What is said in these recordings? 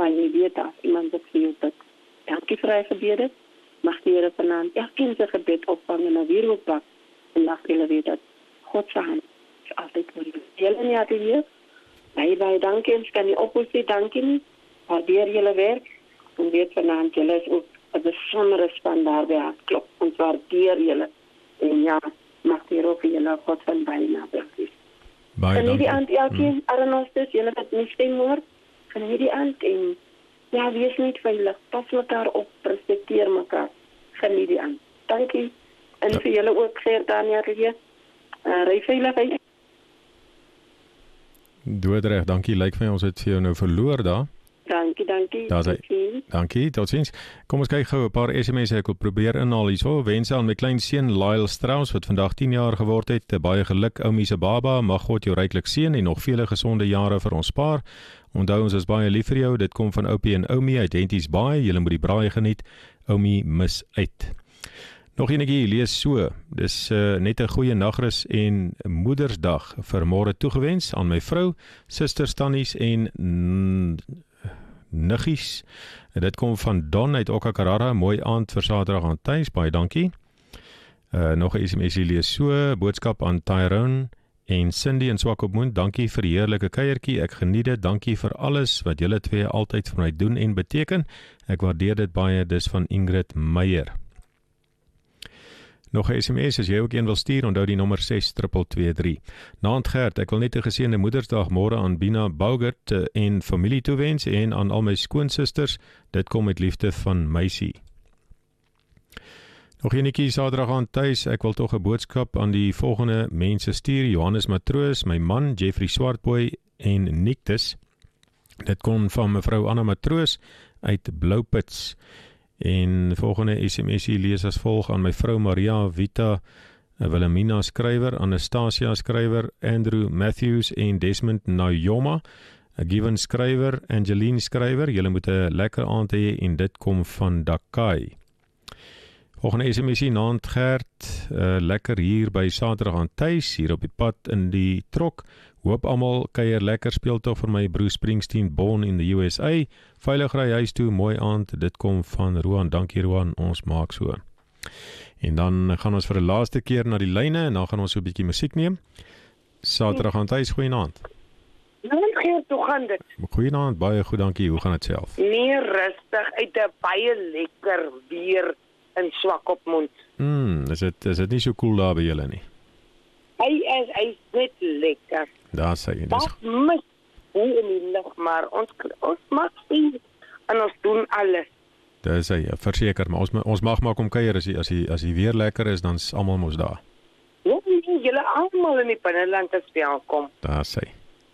maar jy weet as iemand wat vir jou bid. Dankie vir hy gebede. Mag die Here vanaand elkeen se gebed opvang en 'n wierook bak. En mag julle weet dat God se hand is altyd oor julle. Julle nie atelier. Baie dankie. Ons kan nie opsê dankie nie. Waardeer julle werk. En weet vanaand julle is ook 'n besondere span daar by Hartklop. Ons waardeer julle. En ja, mag die Here vir julle God van baie naby wees. Baie Geniet die dankie. aand elkeen, arrenostes, julle wat nie stem hoor. Geniet die aand en ja, wees niet veilig. Pas mekaar op, respecteer mekaar. Geniet die aand. Dankie. En vir julle ook, Geert, Tanya, ry veiligheid. Doodreg, dankie. Lyk vir my ons het vir jou nou verloor daar. Dankie. Daar's hy. Dankie, totsiens. Kom ons kyk gou 'n paar SMS'e ek wil probeer inhaal hierso. Wense aan my klein seun Lyle Strauss wat vandag 10 jaar geword het. Baie geluk oumie se baba. Mag God jou ryklik seën en nog vele gesonde jare vir ons spaar. Onthou ons is baie lief vir jou. Dit kom van Oupie en Oumie uit Henties Baai. Julle moet die braai geniet. Oumie mis uit. Nog enetjie lees so. Dis net 'n goeie nagrus en Moedersdag vir môre toegewens aan my vrou, susters, tannies en niggies. Dit kom van Don uit Okakarara. Mooi aand vir Saterdag aan Tuis. Baie dankie. Nog 'n SMS lees so. Boodskap aan Tyrone en Cindy in Swakopmund. Dankie vir die heerlike kuiertjie. Ek geniet dit. Dankie vir alles wat julle twee altyd vir my doen en beteken. Ek waardeer dit baie. Dis van Ingrid Meyer. Nog 'n SMS as jy ook een wil stuur, onthou die nommer 6223. Naand Gert, ek wil net 'n geseënde Moedersdag môre aan Bina Bougert en familie toewens en aan al my skoonsusters. Dit kom met liefde van Meisie. Nog enetjie Saterdag aan Tuis. Ek wil tog 'n boodskap aan die volgende mense stuur. Johannes Matroos, my man Jeffrey Swartboy en Nictus. Dit kom van mevrou Anna Matroos uit Bloupits. En volgende SMS lees as volg aan my vrou Maria Vita Wilhelmina skrywer, Anastasia skrywer, Andrew Matthews en Desmond Nayoma, Given skrywer, Angeline skrywer. Julle moet 'n lekker aand hê en dit kom van Dakai. Volgende SMS naand Gert, lekker hier by Saterdag aan Tuis, hier op die pad in die trok. Hoop almal kuier lekker, speel tog vir my Bruce Springsteen, Born in the USA. Veilig ry huis toe, mooi aand. Dit kom van Roan. Dankie Roan, ons maak so. En dan gaan ons vir 'n laaste keer na die lyne en dan gaan ons so 'n bietjie musiek neem. Saterdag aan Tuis, goeienaand. Nou Geert, hoe gaan dit? Goeienaand, baie goed, dankie. Hoe gaan dit self? Nee, rustig uit 'n baie lekker weer in Swakopmund. Is dit nie so cool daar by julle nie? Hy is net lekker. Daar sê jy. Wat mis hier in die lug, maar ons maak sien en ons doen alles. Dis hy, verseker, maar ons mag maar kom kuier as die weer lekker is, dan is almal mos daar. Ja, julle almal in die binneland is welkom. Daar sê.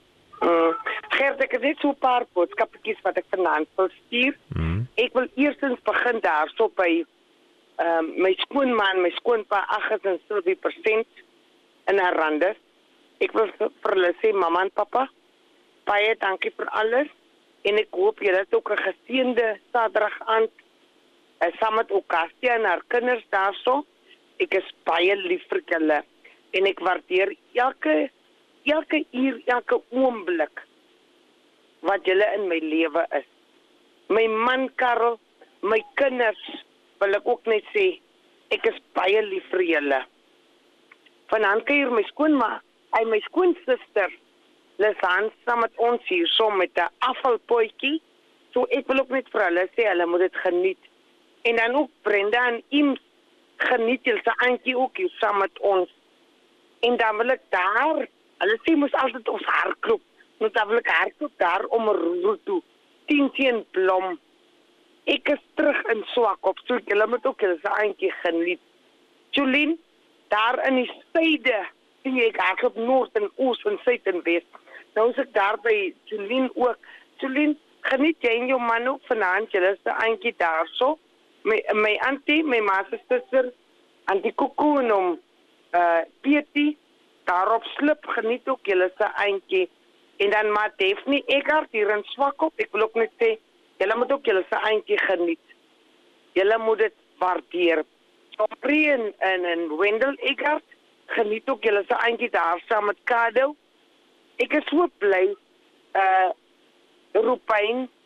Gert, ek het net so 'n paar boodskappies wat ek vanaand wil stuur. Ek wil eerstens begin daarso by my skoonma, my skoonpa, Agnes en Sylvie Persent in Randers. Ek wil vir hulle sê, mamma en papa, baie dankie vir alles. En ek hoop julle het ook 'n geseënde Saterdag aand saam met Okasia en haar kinders daarso. Ek is baie lief vir julle en ek waardeer elke uur, elke oomblik wat julle in my lewe is. My man Karel, my kinders, wil ek ook net sê, ek is baie lief vir julle. Vanaand kuier my skoonma, my skoonsister, Lisanne, saam met ons hier so met 'n afvalpotjie. So ek wil ook net vir hulle sê, hulle moet dit geniet. En dan ook Brenda en Ims, geniet julle se aantjie ook hier saam met ons. En dan wil ek daar, hulle sê moes altyd ons hardloop. Nou dan wil ek hardloop daar om 'n roer toe. 10 Blom. Ek is terug in Swakop, so julle moet ook julle se aantjie geniet. Jolien, daar in die suide, sien jy ek hardloop noord en oos en suid en wes. Nou is ek daar by Jolien ook. Jolien, geniet jy en jou man ook vanaand julle se aantjie daarso? My auntie, my ma se suster, Auntie Koko en Pietie, daarop slip, geniet ook julle se aantjie. En dan maar Daphne Eggert hier in Swakop, ek wil ook net sê, julle moet ook julle se aantjie geniet. Julle moet dit waardeer. Joffrey en Wendell Eggert, geniet ook julle se aantjie daar saam met Kado. Ek is so bly, Rupain,